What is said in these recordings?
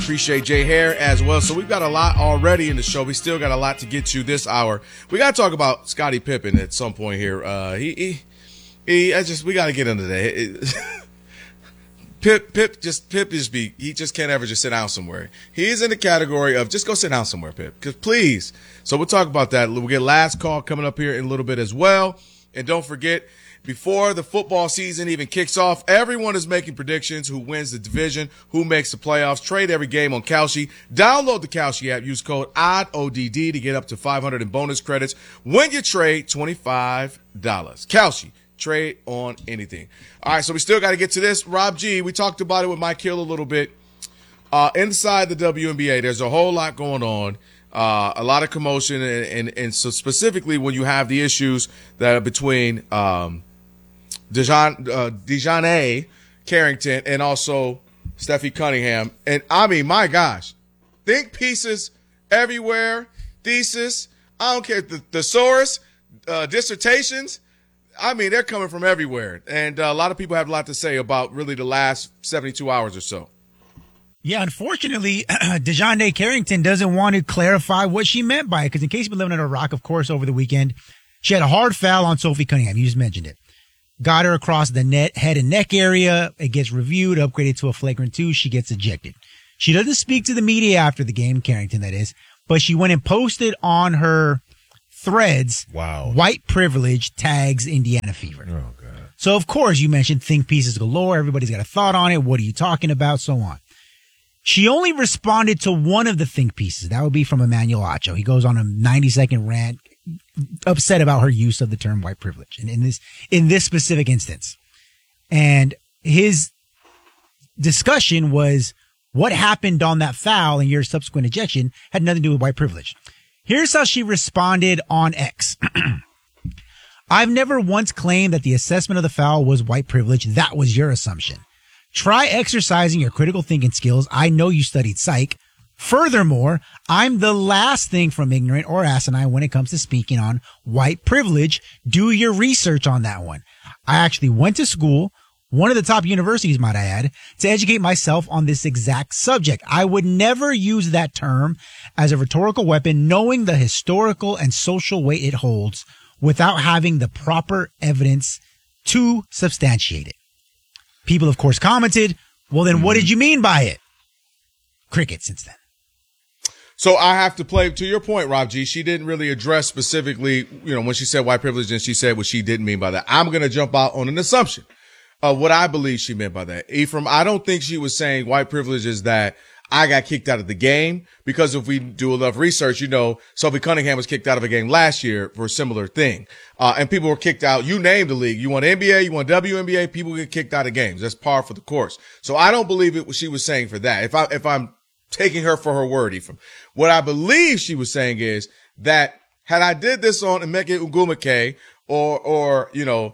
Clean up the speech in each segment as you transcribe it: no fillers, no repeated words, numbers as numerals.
Appreciate Jay Hare as well. So we've got a lot already in the show. We still got a lot to get to this hour. We got to talk about Scottie Pippen at some point here. We got to get into that. He just can't ever just sit down somewhere. He's in the category of just go sit down somewhere, Pip. Because please. So we'll talk about that. We'll get last call coming up here in a little bit as well. And don't forget, before the football season even kicks off, everyone is making predictions: who wins the division, who makes the playoffs. Trade every game on Kalshi. Download the Kalshi app. Use code ODD to get up to $500 in bonus credits when you trade $25. Kalshi. Trade on anything. All right, so we still got to get to this. Rob G, we talked about it with Mike Hill a little bit. Inside the WNBA, there's a whole lot going on, a lot of commotion, and so specifically when you have the issues that are between DeJounte Carrington and also Steffi Cunningham. And, I mean, my gosh, think pieces everywhere, thesis, I don't care, thesaurus, dissertations. I mean, they're coming from everywhere. And a lot of people have a lot to say about really the last 72 hours or so. Yeah, unfortunately, DeJounte Carrington doesn't want to clarify what she meant by it. Because in case you've been living under a rock, of course, over the weekend, she had a hard foul on Sophie Cunningham. You just mentioned it. Got her across the head and neck area. It gets reviewed, upgraded to a flagrant 2. She gets ejected. She doesn't speak to the media after the game, Carrington, that is. But she went and posted on her threads, wow, white privilege tags Indiana Fever. Oh, God. So, of course, you mentioned think pieces galore. Everybody's got a thought on it. What are you talking about? So on. She only responded to one of the think pieces. That would be from Emmanuel Acho. He goes on a 90-second rant, upset about her use of the term white privilege and in this specific instance. And his discussion was what happened on that foul and your subsequent ejection had nothing to do with white privilege. Here's how she responded on X. I've never once claimed that the assessment of the foul was white privilege. That was your assumption. Try exercising your critical thinking skills. I know you studied psych. Furthermore, I'm the last thing from ignorant or asinine when it comes to speaking on white privilege. Do your research on that one. I actually went to school, one of the top universities, might I add, to educate myself on this exact subject. I would never use that term as a rhetorical weapon, knowing the historical and social weight it holds without having the proper evidence to substantiate it. People, of course, commented, well, then what did you mean by it? Cricket since then. So I have to play to your point, Rob G. She didn't really address specifically, when she said white privilege, and she said what she didn't mean by that. I'm going to jump out on an assumption of what I believe she meant by that. Ephraim, I don't think she was saying white privilege is that I got kicked out of the game, because if we do enough research, Sophie Cunningham was kicked out of a game last year for a similar thing. And people were kicked out. You name the league. You want NBA, you want WNBA, people get kicked out of games. That's par for the course. So I don't believe it. She was saying for that. If I'm taking her for her word, Ephraim, what I believe she was saying is that had I did this on Emeka Ugumake or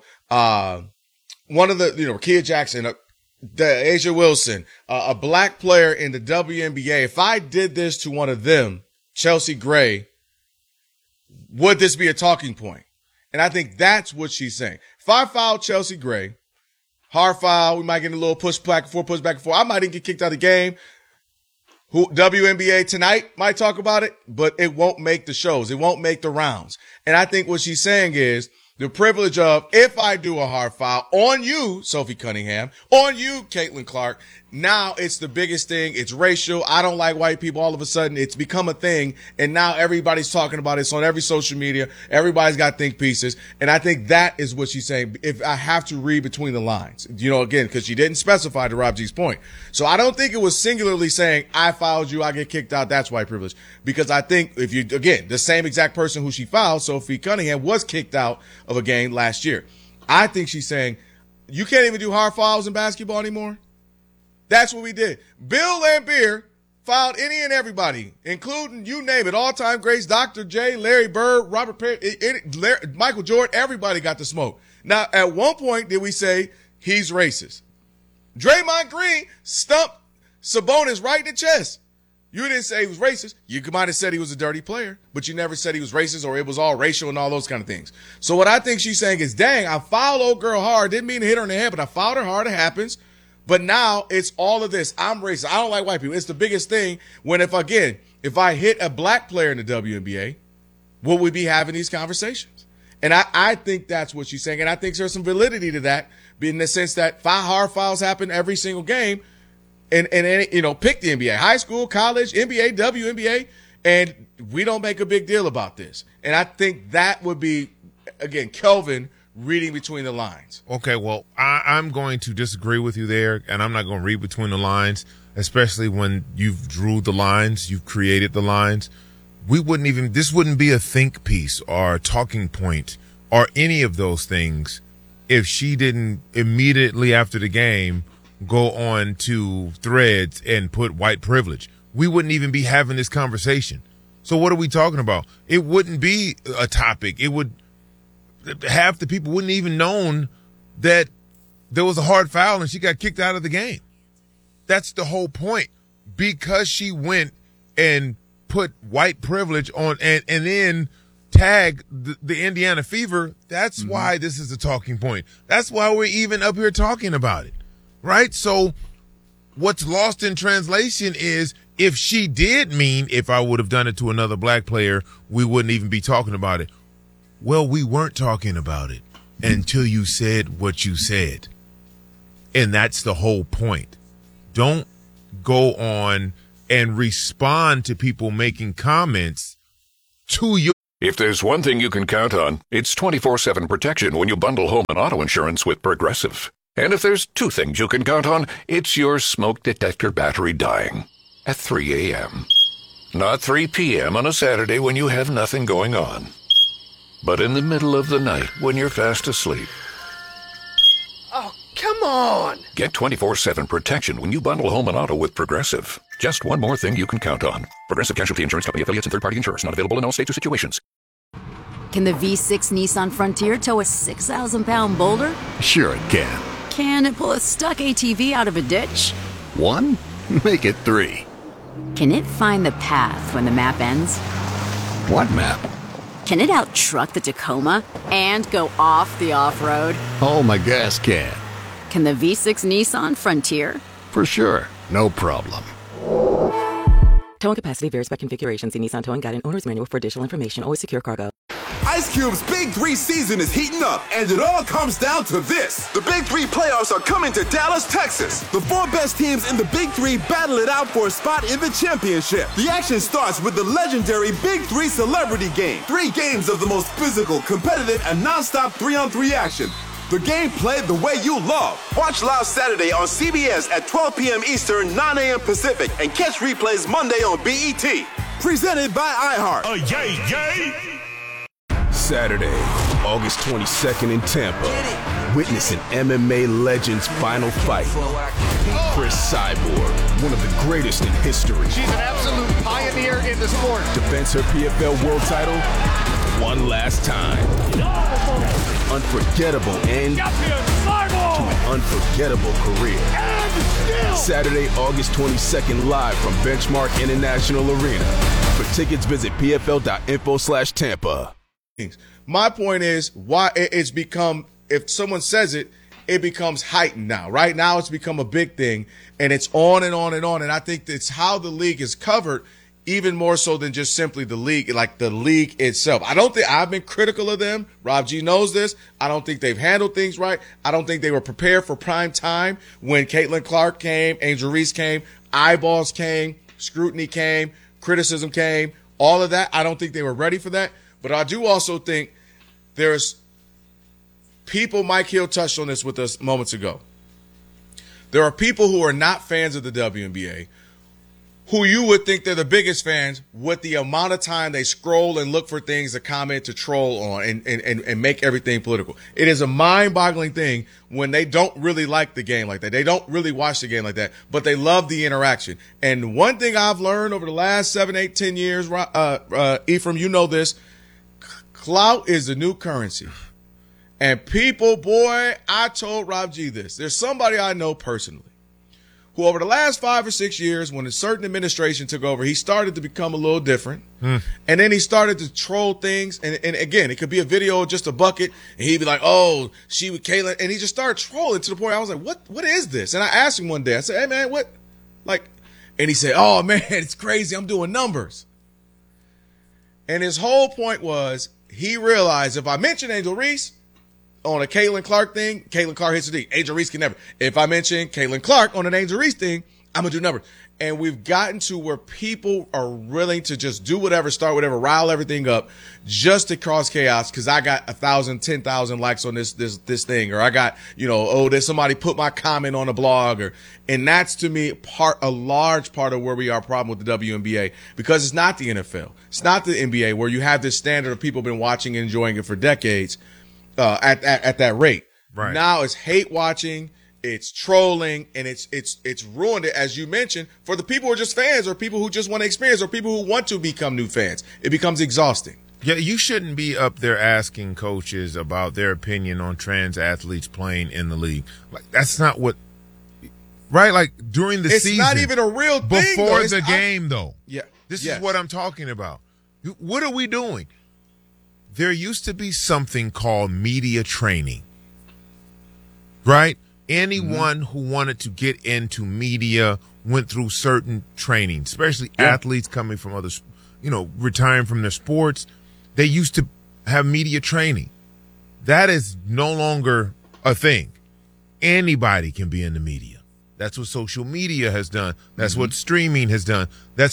one of the, Kia Jackson, Asia Wilson, a black player in the WNBA, if I did this to one of them, Chelsea Gray, would this be a talking point? And I think that's what she's saying. If I fouled Chelsea Gray, hard foul, we might get a little push back and forth, I might even get kicked out of the game. WNBA tonight might talk about it, but it won't make the shows. It won't make the rounds. And I think what she's saying is the privilege of, if I do a hard foul on you, Sophie Cunningham, on you, Caitlin Clark, now it's the biggest thing. It's racial. I don't like white people. All of a sudden, it's become a thing. And now everybody's talking about it. It's on every social media. Everybody's got think pieces. And I think that is what she's saying. If I have to read between the lines, again, because she didn't specify to Rob G's point. So I don't think it was singularly saying, I fouled you, I get kicked out. That's white privilege. Because I think the same exact person who she fouled, Sophie Cunningham, was kicked out of a game last year. I think she's saying, you can't even do hard fouls in basketball anymore. That's what we did. Bill Laimbeer fouled any and everybody, including, you name it, all-time greats, Dr. J, Larry Bird, Robert Perry, Michael Jordan, everybody got the smoke. Now, at one point, did we say he's racist? Draymond Green stumped Sabonis right in the chest. You didn't say he was racist. You might have said he was a dirty player, but you never said he was racist or it was all racial and all those kind of things. So what I think she's saying is, dang, I fouled old girl hard. Didn't mean to hit her in the head, but I fouled her hard. It happens. But now it's all of this. I'm racist. I don't like white people. It's the biggest thing when if I hit a black player in the WNBA, will we be having these conversations? And I think that's what she's saying. And I think there's some validity to that, in the sense that hard fouls happen every single game. And pick the NBA, high school, college, NBA, WNBA, and we don't make a big deal about this. And I think that would be, again, Kelvin reading between the lines. Okay, well, I'm going to disagree with you there, and I'm not going to read between the lines, especially when you've drew the lines, you've created the lines. This wouldn't be a think piece or a talking point or any of those things if she didn't immediately after the game go on to Threads and put white privilege. We wouldn't even be having this conversation. So what are we talking about? It wouldn't be a topic. Half the people wouldn't even known that there was a hard foul and she got kicked out of the game. That's the whole point. Because she went and put white privilege on and then tag the Indiana Fever, that's why this is a talking point. That's why we're even up here talking about it, right? So what's lost in translation is if she did mean if I would have done it to another black player, we wouldn't even be talking about it. Well, we weren't talking about it until you said what you said. And that's the whole point. Don't go on and respond to people making comments to you. If there's one thing you can count on, it's 24/7 protection when you bundle home and auto insurance with Progressive. And if there's two things you can count on, it's your smoke detector battery dying at 3 a.m. Not 3 p.m. on a Saturday when you have nothing going on, but in the middle of the night when you're fast asleep. Oh, come on! Get 24/7 protection when you bundle home and auto with Progressive. Just one more thing you can count on. Progressive Casualty Insurance Company, affiliates, and third-party insurers. Not available in all states or situations. Can the V6 Nissan Frontier tow a 6,000-pound boulder? Sure it can. Can it pull a stuck ATV out of a ditch? 1? Make it 3. Can it find the path when the map ends? What map? Can it out-truck the Tacoma and go off the off-road? Oh, my gas can. Can the V6 Nissan Frontier? For sure. No problem. Towing capacity varies by configuration. See Nissan Towing Guide and Owner's Manual for additional information. Always secure cargo. Ice Cube's Big 3 season is heating up, and it all comes down to this. The Big 3 playoffs are coming to Dallas, Texas. The 4 best teams in the Big 3 battle it out for a spot in the championship. The action starts with the legendary Big 3 Celebrity Game. 3 games of the most physical, competitive, and non-stop 3-on-3 action. The game played the way you love. Watch live Saturday on CBS at 12 p.m. Eastern, 9 a.m. Pacific, and catch replays Monday on BET. Presented by iHeart. Saturday, August 22nd in Tampa. Witness an MMA legend's final fight. Chris Cyborg, one of the greatest in history. She's an absolute pioneer in the sport. Defends her PFL world title one last time. Unforgettable end to an unforgettable career. Saturday, August 22nd, live from Benchmark International Arena. For tickets, visit pfl.info/Tampa. My point is why it's become, if someone says it, it becomes heightened now. Right now it's become a big thing, and it's on and on and on. And I think it's how the league is covered even more so than just simply the league, like the league itself. I don't think I've been critical of them. Rob G knows this. I don't think they've handled things right. I don't think they were prepared for prime time when Caitlin Clark came, Angel Reese came, eyeballs came, scrutiny came, criticism came, all of that. I don't think they were ready for that. But I do also think there's people, Mike Hill touched on this with us moments ago. There are people who are not fans of the WNBA who you would think they're the biggest fans with the amount of time they scroll and look for things to comment, to troll on, and make everything political. It is a mind-boggling thing when they don't really like the game like that. They don't really watch the game like that, but they love the interaction. And one thing I've learned over the last 7, 8, 10 years, Ephraim, you know this, clout is the new currency. And people, boy, I told Rob G this. There's somebody I know personally who over the last 5 or 6 years, when a certain administration took over, he started to become a little different. And then he started to troll things. And again, it could be a video of just a bucket. And he'd be like, oh, she with Caitlyn. And he just started trolling to the point I was like, what is this? And I asked him one day, I said, hey, man, what? Like, and he said, oh, man, it's crazy. I'm doing numbers. And his whole point was he realized if I mention Angel Reese on a Caitlin Clark thing, Caitlin Clark hits the D. Angel Reese can never. If I mention Caitlin Clark on an Angel Reese thing, I'm going to do numbers. And we've gotten to where people are willing to just do whatever, start whatever, rile everything up just to cause chaos because I got 1,000, 10,000 likes on this thing. Or I got, there's somebody put my comment on a blog. And that's, to me, a large part of where we are problem with the WNBA because it's not the NFL. It's not the NBA where you have this standard of people been watching and enjoying it for decades at that rate. Right. Now it's hate watching. It's trolling, and it's ruined it, as you mentioned, for the people who are just fans or people who just want to experience or people who want to become new fans. It becomes exhausting. Yeah, you shouldn't be up there asking coaches about their opinion on trans athletes playing in the league. Like, that's not what – right? Like, during the season. It's not even a real thing, before the game, though. Yeah. This is what I'm talking about. What are we doing? There used to be something called media training, right? Anyone who wanted to get into media went through certain training, especially athletes coming from other, retiring from their sports. They used to have media training. That is no longer a thing. Anybody can be in the media. That's what social media has done. That's what streaming has done.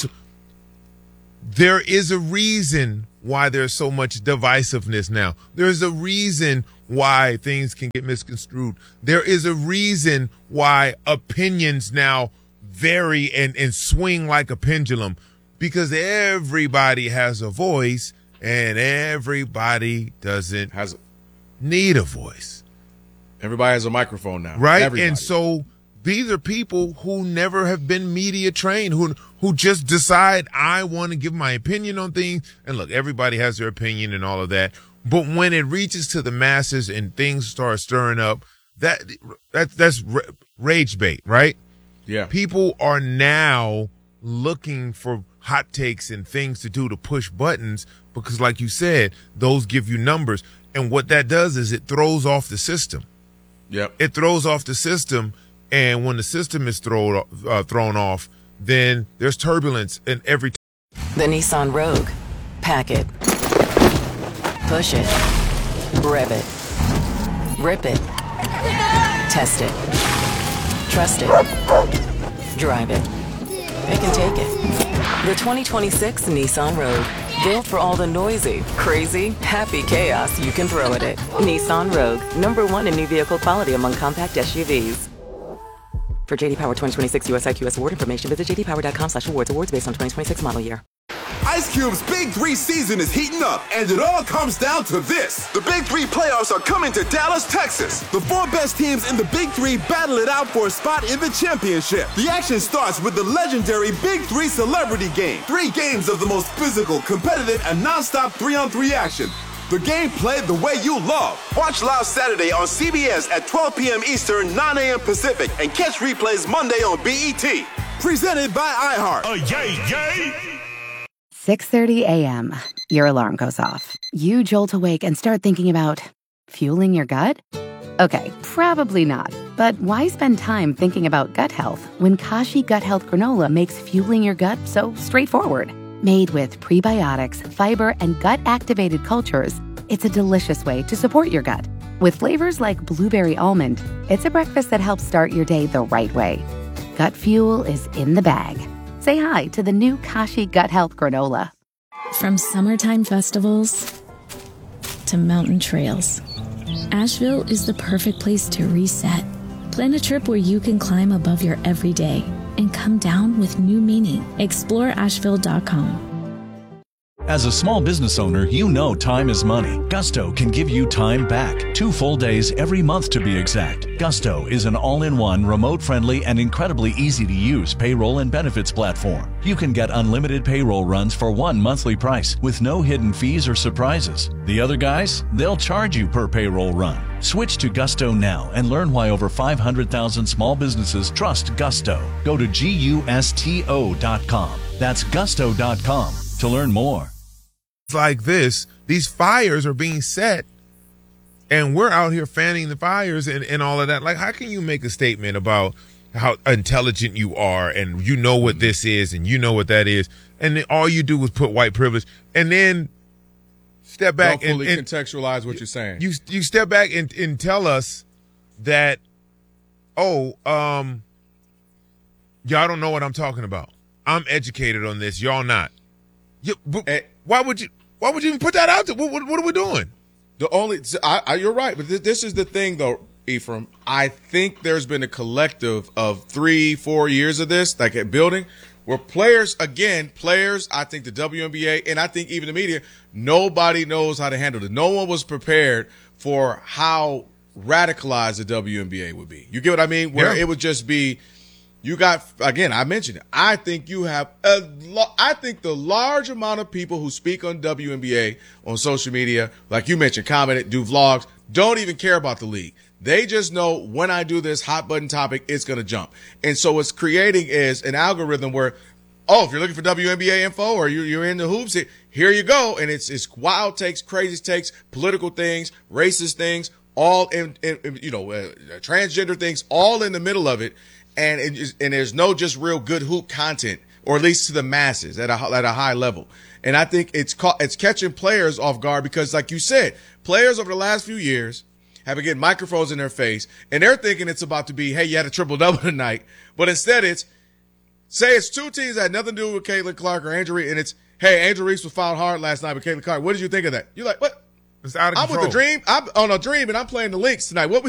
There is a reason why there's so much divisiveness now. There's a reason why things can get misconstrued. There is a reason why opinions now vary and swing like a pendulum because everybody has a voice and everybody doesn't need a voice. Everybody has a microphone now. Right? Everybody. And so these are people who never have been media trained, who just decide, I want to give my opinion on things. And look, everybody has their opinion and all of that. But when it reaches to the masses and things start stirring up, that's rage bait, right? Yeah. People are now looking for hot takes and things to do to push buttons because, like you said, those give you numbers. And what that does is it throws off the system. Yep. It throws off the system. And when the system is thrown off, then there's turbulence in every The Nissan Rogue. Pack it. Push it. Rev it. Rip it. Test it. Trust it. Drive it. Pick and take it. The 2026 Nissan Rogue. Built for all the noisy, crazy, happy chaos you can throw at it. Nissan Rogue. #1 in new vehicle quality among compact SUVs. For JD Power 2026 US IQS award information, visit jdpower.com/awards. Awards based on 2026 model year. Ice Cube's Big 3 season is heating up, and it all comes down to this. The Big 3 playoffs are coming to Dallas, Texas. The 4 best teams in the Big 3 battle it out for a spot in the championship. The action starts with the legendary Big 3 Celebrity Game. 3 games of the most physical, competitive, and nonstop 3-on-3 action. The game played the way you love. Watch live Saturday on CBS at 12 p.m. Eastern, 9 a.m. Pacific, and catch replays Monday on BET. Presented by iHeart. Yay! 6:30 a.m. Your alarm goes off. You jolt awake and start thinking about fueling your gut? Okay, probably not. But why spend time thinking about gut health when Kashi Gut Health Granola makes fueling your gut so straightforward? Made with prebiotics, fiber, and gut-activated cultures, it's a delicious way to support your gut. With flavors like blueberry almond, it's a breakfast that helps start your day the right way. Gut fuel is in the bag. Say hi to the new Kashi Gut Health Granola. From summertime festivals to mountain trails, Asheville is the perfect place to reset. Plan a trip where you can climb above your everyday and come down with new meaning. Explore Asheville.com. As a small business owner, you know time is money. Gusto can give you time back. 2 full days every month to be exact. Gusto is an all-in-one, remote-friendly, and incredibly easy-to-use payroll and benefits platform. You can get unlimited payroll runs for one monthly price with no hidden fees or surprises. The other guys, they'll charge you per payroll run. Switch to Gusto now and learn why over 500,000 small businesses trust Gusto. Go to GUSTO.com. That's Gusto.com to learn more. Like this, these fires are being set, and we're out here fanning the fires and all of that. Like, how can you make a statement about how intelligent you are and you know what this is and you know what that is, and then all you do is put white privilege and then step back and contextualize what you're saying. You step back and tell us that, y'all don't know what I'm talking about. I'm educated on this. Y'all not. Why would you even put that out there? What are we doing? You're right, but this is the thing, though, Ephraim. I think there's been a collective of 3-4 years of this, like at building, where players, I think the WNBA, and I think even the media, nobody knows how to handle it. No one was prepared for how radicalized the WNBA would be. You get what I mean? Where it would just be, you got, again, I mentioned it. I think you have I think the large amount of people who speak on WNBA on social media, like you mentioned, comment, do vlogs, don't even care about the league. They just know when I do this hot button topic, it's going to jump. And so what's creating is an algorithm where, if you're looking for WNBA info or you're in the hoops, here you go. And it's wild takes, crazy takes, political things, racist things, all in transgender things, all in the middle of it. And there's no just real good hoop content, or at least to the masses at a high level. And I think it's catching players off guard because, like you said, players over the last few years have been getting microphones in their face, and they're thinking it's about to be, hey, you had a triple-double tonight. But instead it's two teams that had nothing to do with Caitlin Clark or Angel Reese, and it's, hey, Angel Reese was fouled hard last night with Caitlin Clark. What did you think of that? You're like, what? It's out of control. I'm with the Dream. I'm on a Dream, and I'm playing the Lynx tonight. What